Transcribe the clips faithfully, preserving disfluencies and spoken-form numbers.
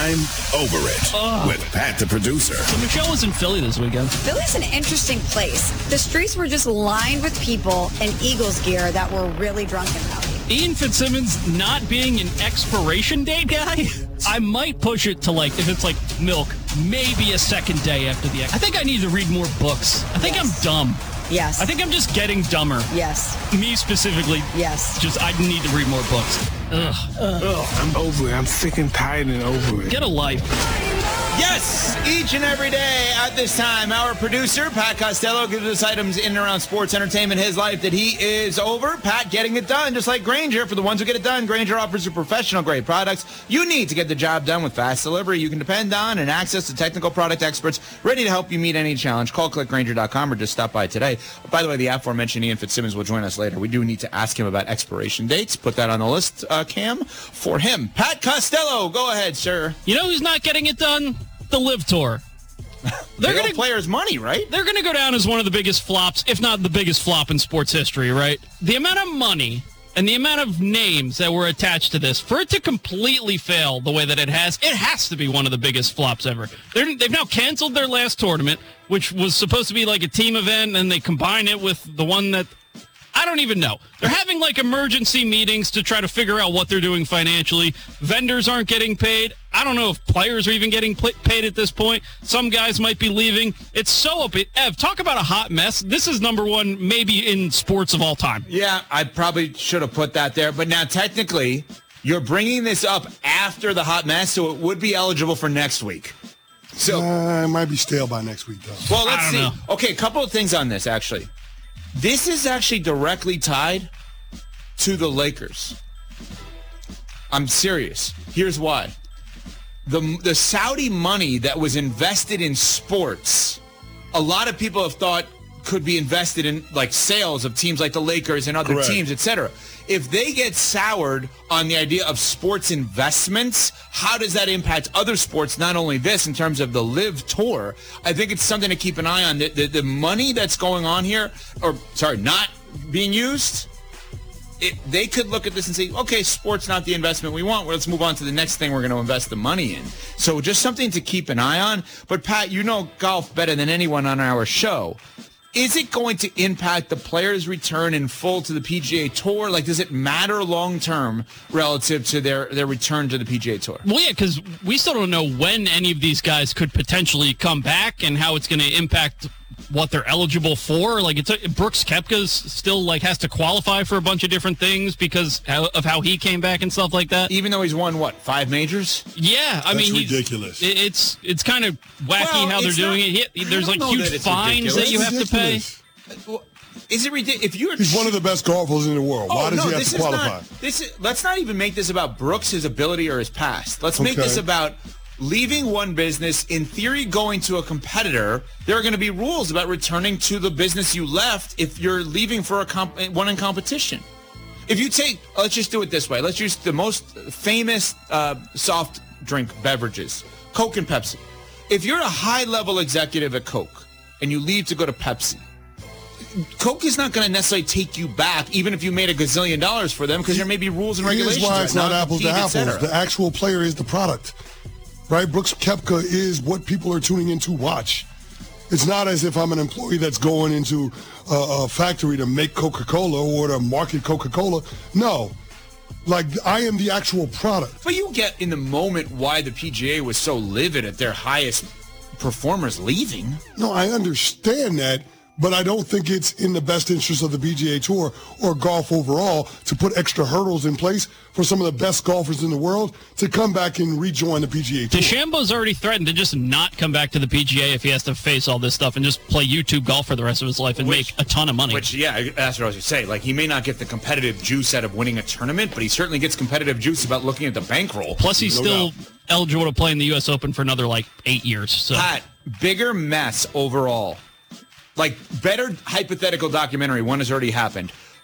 I'm over it Ugh. with Pat the producer. So Michelle was in Philly this weekend. Philly's an interesting place. The streets were just lined with people in Eagles gear that were really drunk and rowdy. Ian Fitzsimmons not being an expiration date guy, I might push it to, like, if it's like milk, maybe a second day after the... Ex- I think I need to read more books. I think yes. I'm dumb. Yes. I think I'm just getting dumber. Yes. Me specifically. Yes. Just, I need to read more books. Ugh. Ugh. Ugh. I'm over it. I'm sick and tired and over it. Get a life. Yes, each and every day at this time, our producer, Pat Costello, gives us items in and around sports, entertainment, his life that he is over. Pat getting it done, just like Grainger. For the ones who get it done, Grainger offers you professional-grade products you need to get the job done with fast delivery you can depend on and access to technical product experts ready to help you meet any challenge. Call click grainger dot com or just stop by today. By the way, the aforementioned Ian Fitzsimmons will join us later. We do need to ask him about expiration dates. Put that on the list, uh, Cam, for him. Pat Costello, go ahead, sir. You know who's not getting it done? The Live Tour. They're going to players money, right? They're going to go down as one of the biggest flops, if not the biggest flop in sports history, right? The amount of money and the amount of names that were attached to this, for it to completely fail the way that it has, it has to be one of the biggest flops ever. They're, they've now canceled their last tournament, which was supposed to be like a team event, and they combine it with the one that... I don't even know. They're having, like, emergency meetings to try to figure out what they're doing financially. Vendors aren't getting paid. I don't know if players are even getting paid at this point. Some guys might be leaving. It's so up. Ev, talk about a hot mess. This is number one maybe in sports of all time. Yeah, I probably should have put that there. But now, technically, you're bringing this up after the hot mess, so it would be eligible for next week. So uh, it might be stale by next week, though. Well, let's see. Know. Okay, a couple of things on this, actually. This is actually directly tied to the Lakers. I'm serious. Here's why. The, the Saudi money that was invested in sports, a lot of people have thought could be invested in, like, sales of teams like the Lakers and other Correct. teams, et cetera. If they get soured on the idea of sports investments, how does that impact other sports, not only this, in terms of the Live Tour? I think it's something to keep an eye on. The, the, the money that's going on here, or, sorry, not being used, it, they could look at this and say, okay, sports not the investment we want. Well, let's move on to the next thing we're going to invest the money in. So just something to keep an eye on. But, Pat, you know golf better than anyone on our show. Is it going to impact the players' return in full to the P G A Tour? Like, does it matter long-term relative to their, their return to the P G A Tour? Well, yeah, because we still don't know when any of these guys could potentially come back and how it's going to impact what they're eligible for. Like, it's a, Brooks Koepka's still, like, has to qualify for a bunch of different things because of how he came back and stuff like that. Even though he's won, what, five majors? Yeah, I That's mean, ridiculous. It, it's it's kind of wacky Well, how they're it's doing not- it. He, there's, I don't like, know huge that it's fines ridiculous. that you have to pay. Ridiculous. Is it ridiculous? If you're He's one of the best golfers in the world. Why Oh, does no, he have this to is qualify? Not, this is, let's not even make this about Brooks, his ability, or his past. Let's make Okay. this about leaving one business, in theory going to a competitor. There are going to be rules about returning to the business you left if you're leaving for a comp- one in competition. If you take, let's just do it this way. Let's use the most famous uh, soft drink beverages, Coke and Pepsi. If you're a high-level executive at Coke and you leave to go to Pepsi, Coke is not going to necessarily take you back, even if you made a gazillion dollars for them, because there may be rules and regulations. Here's why it's right not now, apples to compete, et apples. cetera. The actual player is the product, right? Brooks Koepka is what people are tuning in to watch. It's not as if I'm an employee that's going into a, a factory to make Coca-Cola or to market Coca-Cola. No. Like, I am the actual product. But you get in the moment why the P G A was so livid at their highest performers leaving. No, I understand that, but I don't think it's in the best interest of the P G A Tour or golf overall to put extra hurdles in place for some of the best golfers in the world to come back and rejoin the P G A Tour. DeChambeau's already threatened to just not come back to the P G A if he has to face all this stuff and just play YouTube golf for the rest of his life and Which- make a ton of money. Which, yeah, that's what I was going to say. Like, he may not get the competitive juice out of winning a tournament, but he certainly gets competitive juice about looking at the bankroll. Plus, he's No still doubt. eligible to play in the U S Open for another, like, eight years. So Pat, bigger mess overall. Like, better hypothetical documentary, one has already happened.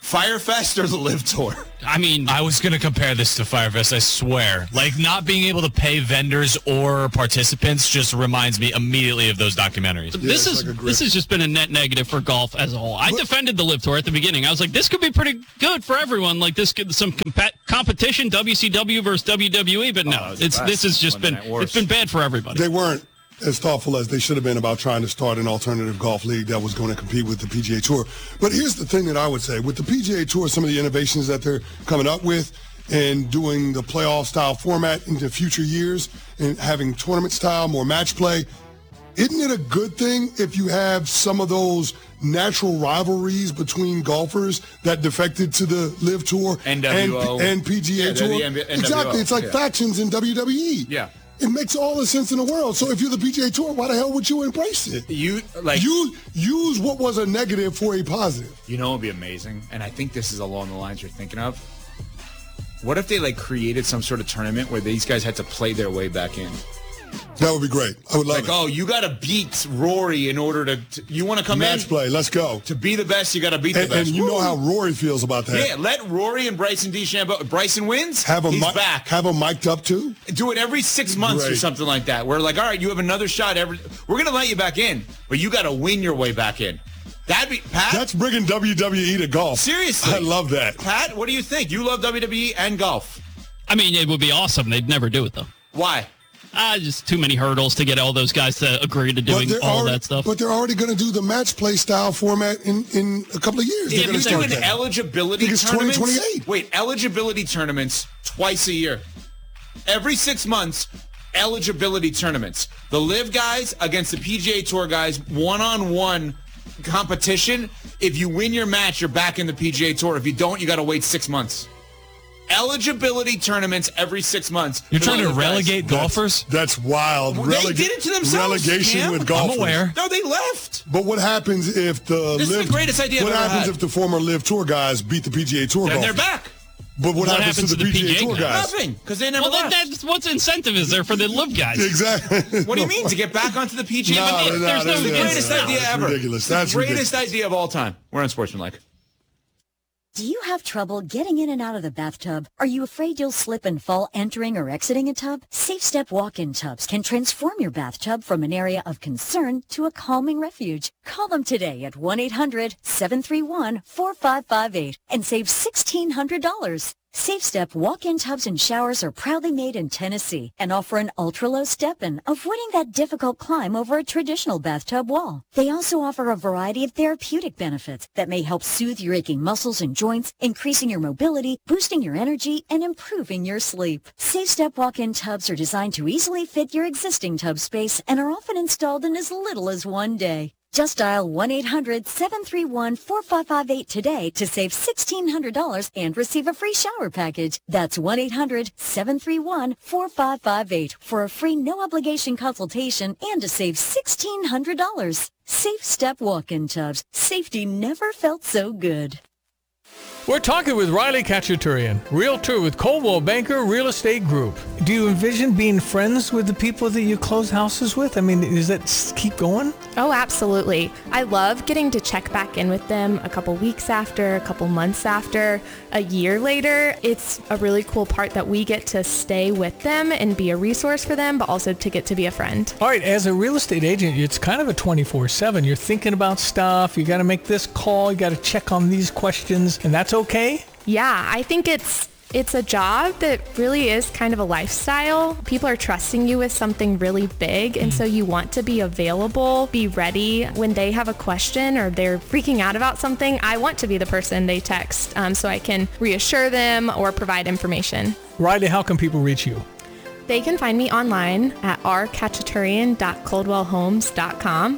Firefest or the Live Tour? I mean, I was going to compare this to Firefest, I swear. Like, not being able to pay vendors or participants just reminds me immediately of those documentaries. this it's is like a grip. this has just been a net negative for golf as a whole. I defended the Live Tour at the beginning. I was like, this could be pretty good for everyone. Like, this could some comp- competition, W C W versus W W E. But no, Oh, it's it's the this has just Monday been Night Wars. it's been bad for everybody. They weren't as thoughtful as they should have been about trying to start an alternative golf league that was going to compete with the P G A Tour. But here's the thing that I would say. With the P G A Tour, some of the innovations that they're coming up with and doing the playoff-style format into future years and having tournament-style, more match play, isn't it a good thing if you have some of those natural rivalries between golfers that defected to the Live Tour N W O. and, and P G A Yeah, they're Tour? the N W O. Exactly. It's like Yeah. factions in W W E. Yeah. It makes all the sense in the world. So if you're the P G A Tour, why the hell would you embrace it? You like You use what was a negative for a positive. You know what would be amazing? And I think this is along the lines you're thinking of. What if they like created some sort of tournament where these guys had to play their way back in? That would be great. I would love Like, it. oh, you got to beat Rory in order to, to you want to come Match in? play. Let's go. To be the best, you got to beat And, the best. and you know Woo! how Rory feels about that. Yeah, let Rory and Bryson DeChambeau. Bryson wins. Have him he's mi- back. Have him mic'd up too. Do it every six months or Great. something like that. We're like, all right, you have another shot. Every we're gonna let you back in, but you got to win your way back in. That'd be Pat. That's bringing W W E to golf. Seriously, I love that. Pat, what do you think? You love W W E and golf. I mean, it would be awesome. They'd never do it though. Why? Ah, just too many hurdles to get all those guys to agree to doing they're all already, that stuff. But they're already going to do the match play style format in, in a couple of years. They're If going you to do start an that. eligibility I think it's tournaments, twenty twenty-eight. wait, eligibility tournaments twice a year. Every six months, eligibility tournaments. The Live guys against the P G A Tour guys, one-on-one competition. If you win your match, you're back in the P G A Tour. If you don't, you got to wait six months. Eligibility tournaments every six months. You're for trying the to Live guys. relegate golfers? That's wild. Well, Relega- they did it to themselves, Relegation Cam. with golfers. I'm aware. No, they left. But what happens if the This is Live, the greatest idea I've What ever happens had. if the former Live Tour guys beat the P G A Tour Then golfers? they're back. But what, What happens, happens to the, to the P G A P G A Tour guys? guys? Nothing, because they never well, then left. that's what's incentive is there for the Live guys? Exactly. What do you mean to get back onto the P G A? No, But no, there's no, no- no, the no, greatest no, no, idea that's ever. Ridiculous. It's the That's greatest ridiculous. idea of all time. We're unsportsmanlike. Do you have trouble getting in and out of the bathtub? Are you afraid you'll slip and fall entering or exiting a tub? Safe Step walk-in tubs can transform your bathtub from an area of concern to a calming refuge. Call them today at one eight hundred seven three one four five five eight and save sixteen hundred dollars. Safe Step walk-in tubs and showers are proudly made in Tennessee and offer an ultra-low step-in, avoiding that difficult climb over a traditional bathtub wall. They also offer a variety of therapeutic benefits that may help soothe your aching muscles and joints, increasing your mobility, boosting your energy, and improving your sleep. Safe Step walk-in tubs are designed to easily fit your existing tub space and are often installed in as little as one day. Just dial one eight hundred seven three one four five five eight today to save sixteen hundred dollars and receive a free shower package. That's one eight hundred seven three one four five five eight for a free no-obligation consultation and to save sixteen hundred dollars. Safe Step walk-in tubs. Safety never felt so good. We're talking with Riley Kachaturian, realtor with Coldwell Banker Real Estate Group. Do you envision being friends with the people that you close houses with? I mean, does that s- keep going? Oh, absolutely. I love getting to check back in with them a couple weeks after, a couple months after, a year later. It's a really cool part that we get to stay with them and be a resource for them, but also to get to be a friend. All right, as a real estate agent, it's kind of a twenty-four seven. You're thinking about stuff. You got to make this call. You got to check on these questions, and that's okay? Yeah, I think it's it's a job that really is kind of a lifestyle. People are trusting you with something really big, and so you want to be available, be ready when they have a question or they're freaking out about something. I want to be the person they text um, so I can reassure them or provide information. Riley, how can people reach you? They can find me online at r kachaturian dot coldwell homes dot com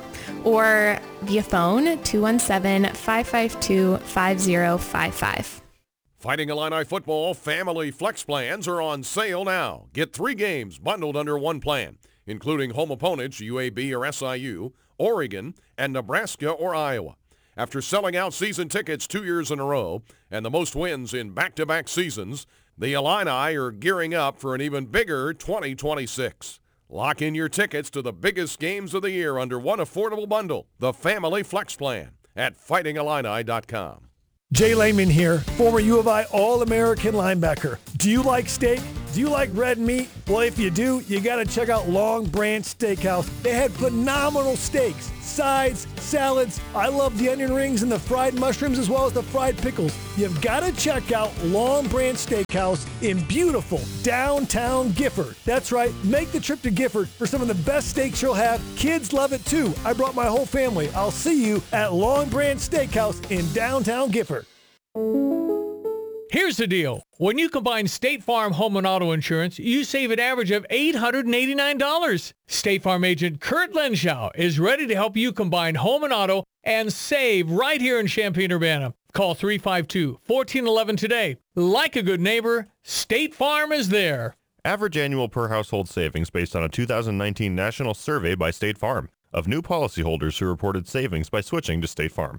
or via phone two one seven, five five two, five zero five five. Fighting Illini football family flex plans are on sale now. Get three games bundled under one plan, including home opponents U A B or S I U, Oregon, and Nebraska or Iowa. After selling out season tickets two years in a row and the most wins in back-to-back seasons, the Illini are gearing up for an even bigger twenty twenty-six. Lock in your tickets to the biggest games of the year under one affordable bundle, the Family Flex Plan, at fighting illini dot com. Jay Lehman here, former U of I All-American linebacker. Do you like steak? Do you like red meat? Well, if you do, you got to check out Long Branch Steakhouse. They had phenomenal steaks, sides, salads. I love the onion rings and the fried mushrooms as well as the fried pickles. You've got to check out Long Branch Steakhouse in beautiful downtown Gifford. That's right, make the trip to Gifford for some of the best steaks you'll have. Kids love it too. I brought my whole family. I'll see you at Long Branch Steakhouse in downtown Gifford. Here's the deal. When you combine State Farm home and auto insurance, you save an average of eight hundred eighty-nine dollars. State Farm agent Kurt Lenschow is ready to help you combine home and auto and save right here in Champaign-Urbana. Call three five two, one four one one today. Like a good neighbor, State Farm is there. Average annual per household savings based on a two thousand nineteen national survey by State Farm of new policyholders who reported savings by switching to State Farm.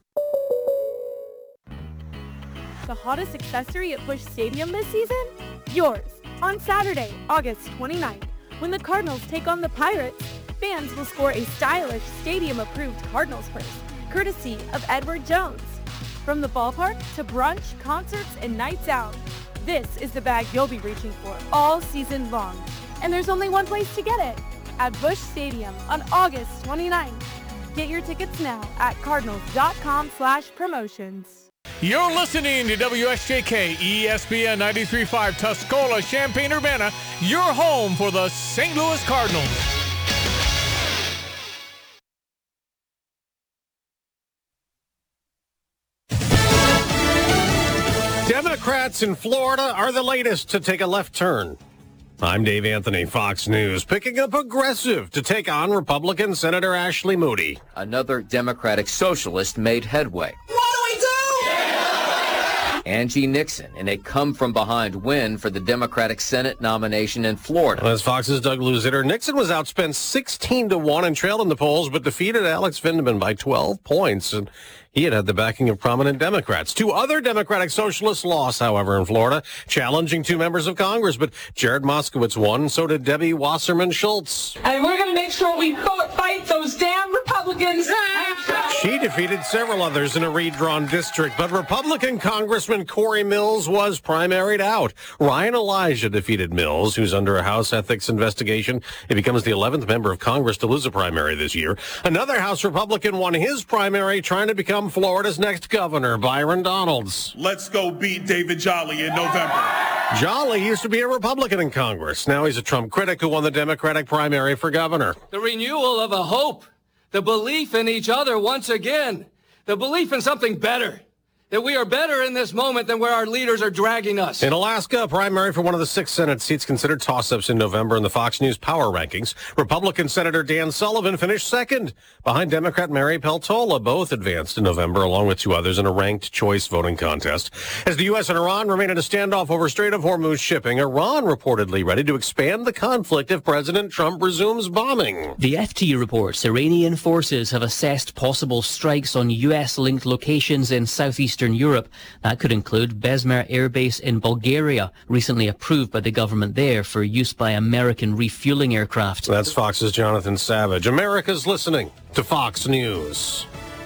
The hottest accessory at Busch Stadium this season? Yours. On Saturday, August twenty-ninth, when the Cardinals take on the Pirates, fans will score a stylish stadium-approved Cardinals purse, courtesy of Edward Jones. From the ballpark to brunch, concerts, and nights out, this is the bag you'll be reaching for all season long. And there's only one place to get it, at Busch Stadium on August twenty-ninth. Get your tickets now at cardinals.com slash promotions. You're listening to W S J K E S P N ninety-three point five Tuscola, Champaign-Urbana, your home for the Saint Louis Cardinals. Democrats in Florida are the latest to take a left turn. I'm Dave Anthony, Fox News, picking a progressive to take on Republican Senator Ashley Moody. Another Democratic socialist made headway. What do we do? Angie Nixon in a come-from-behind win for the Democratic Senate nomination in Florida. As Fox's Doug Luzitter, Nixon was outspent sixteen to one and trailed in the polls, but defeated Alex Vindman by twelve points. And he had had the backing of prominent Democrats. Two other Democratic socialists lost, however, in Florida, challenging two members of Congress. But Jared Moskowitz won, and so did Debbie Wasserman Schultz. And we're going to make sure we fight those damn Republicans. She defeated several others in a redrawn district, but Republican Congressman Corey Mills was primaried out. Ryan Elijah defeated Mills, who's under a House ethics investigation. He becomes the eleventh member of Congress to lose a primary this year. Another House Republican won his primary, trying to become Florida's next governor, Byron Donalds. Let's go beat David Jolly in November. Jolly used to be a Republican in Congress. Now he's a Trump critic who won the Democratic primary for governor. The renewal of a hope, the belief in each other once again, the belief in something better, that we are better in this moment than where our leaders are dragging us. In Alaska, a primary for one of the six Senate seats considered toss-ups in November in the Fox News Power Rankings. Republican Senator Dan Sullivan finished second behind Democrat Mary Peltola. Both advanced in November, along with two others, in a ranked choice voting contest. As the U S and Iran remain in a standoff over Strait of Hormuz shipping, Iran reportedly ready to expand the conflict if President Trump resumes bombing. The F T reports Iranian forces have assessed possible strikes on U S-linked locations in southeastern Europe. That could include Besmer Air Base in Bulgaria, recently approved by the government there for use by American refueling aircraft. That's Fox's Jonathan Savage. America's listening to Fox News.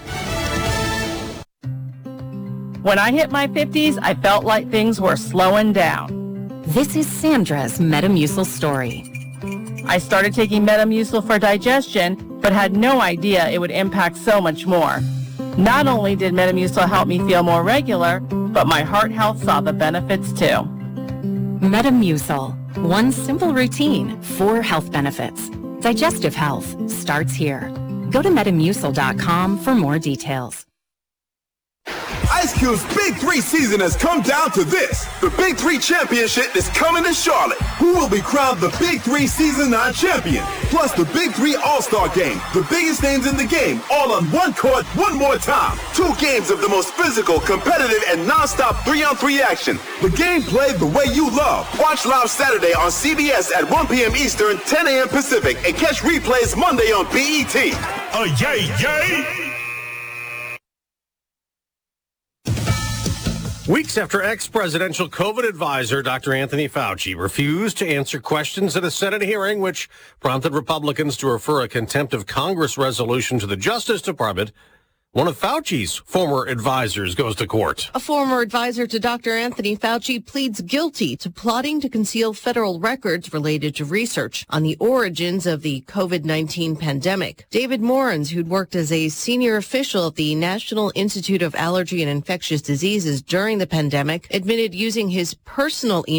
When I hit my fifties, I felt like things were slowing down. This is Sandra's Metamucil story. I started taking Metamucil for digestion, but had no idea it would impact so much more. Not only did Metamucil help me feel more regular, but my heart health saw the benefits too. Metamucil. One simple routine, four health benefits. Digestive health starts here. Go to metamucil dot com for more details. Ice Cube's Big Three season has come down to this. The Big Three Championship is coming to Charlotte. Who will be crowned the Big Three Season nine champion? Plus the Big Three All-Star Game. The biggest names in the game, all on one court, one more time. Two games of the most physical, competitive, and non-stop three-on-three action. The game played the way you love. Watch live Saturday on C B S at one p.m. Eastern, ten a.m. Pacific, and catch replays Monday on B E T. Oh, yay, yay! Weeks after ex-presidential COVID advisor Doctor Anthony Fauci refused to answer questions at a Senate hearing, which prompted Republicans to refer a contempt of Congress resolution to the Justice Department, One of Fauci's former advisors goes to court. A former advisor to Doctor Anthony Fauci pleads guilty to plotting to conceal federal records related to research on the origins of the COVID nineteen pandemic. David Morans, who'd worked as a senior official at the National Institute of Allergy and Infectious Diseases during the pandemic, admitted using his personal email